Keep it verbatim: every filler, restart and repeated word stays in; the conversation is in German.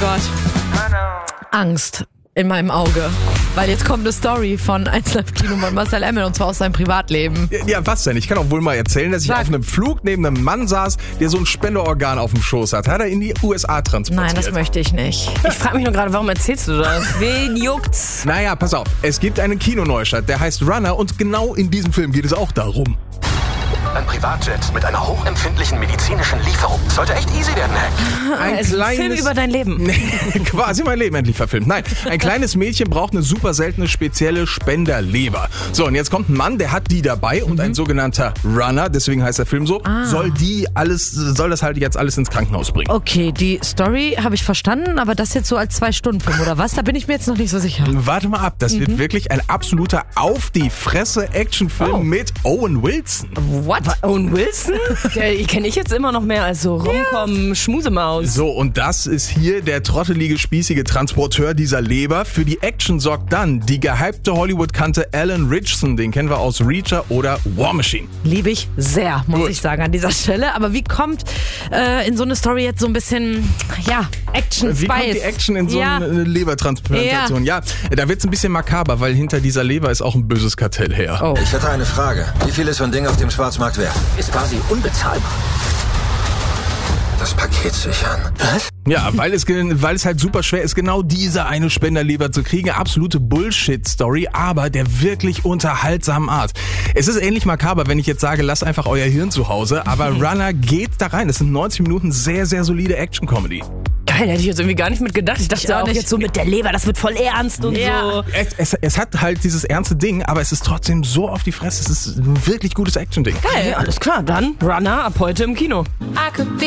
Gott. Angst in meinem Auge. Weil jetzt kommt eine Story von eins Live Kino von Marcel Emmel und zwar aus seinem Privatleben. Ja, ja, was denn? Ich kann auch wohl mal erzählen, dass ich Sag. auf einem Flug neben einem Mann saß, der so ein Spenderorgan auf dem Schoß hat. Hat er in die U S A transportiert. Nein, das möchte ich nicht. Ich frage mich nur gerade, warum erzählst du das? Wen juckt's? Naja, pass auf. Es gibt einen Kinoneustart, der heißt Runner und genau in diesem Film geht es auch darum. Ein Privatjet mit einer hochempfindlichen medizinischen Lieferung. Sollte echt easy werden, Hank. Ein Also ein Film über dein Leben. Quasi mein Leben endlich verfilmt. Nein, ein kleines Mädchen braucht eine super seltene spezielle Spenderleber. So, und jetzt kommt ein Mann, der hat die dabei und ein sogenannter Runner, deswegen heißt der Film so, Ah. soll die alles, soll das halt jetzt alles ins Krankenhaus bringen. Okay, die Story habe ich verstanden, aber das jetzt so als Zwei-Stunden-Film oder was? Da bin ich mir jetzt noch nicht so sicher. Warte mal ab, das wird wirklich ein absoluter Auf-die-Fresse-Actionfilm Oh. mit Owen Wilson. What? Owen Wilson? Der kenne ich jetzt immer noch mehr als so Rom-Com-Schmusemaus. So, und das ist hier der trottelige, spießige Transporteur dieser Leber. Für die Action sorgt dann die gehypte Hollywood-Kante Alan Ritchson, den kennen wir aus Reacher oder War Machine. Liebe ich sehr, muss Gut. ich sagen, an dieser Stelle. Aber wie kommt äh, in so eine Story jetzt so ein bisschen, ja, Action, Wie Spice? kommt die Action in so ja. eine Lebertransplantation? Ja. ja, da wird's ein bisschen makaber, weil hinter dieser Leber ist auch ein böses Kartell her. Oh. Ich hätte eine Frage. Wie viel ist so ein Ding auf dem Schwarzmarkt wert? Ist quasi unbezahlbar. Das Paket sichern. Was? Ja, weil es, ge- weil es halt super schwer ist, genau diese eine Spenderleber zu kriegen. Absolute Bullshit-Story, aber der wirklich unterhaltsamen Art. Es ist ähnlich makaber, wenn ich jetzt sage, lasst einfach euer Hirn zu Hause, aber Runner geht da rein. Es sind neunzig Minuten sehr, sehr solide Action-Comedy. Geil, hätte ich jetzt irgendwie gar nicht mit gedacht. Ich dachte Ich auch auch nicht. jetzt so mit der Leber, das wird voll ernst und Ja. so. Es, es, es hat halt dieses ernste Ding, aber es ist trotzdem so auf die Fresse. Es ist ein wirklich gutes Action-Ding. Geil, alles klar. Dann Runner ab heute im Kino. I could be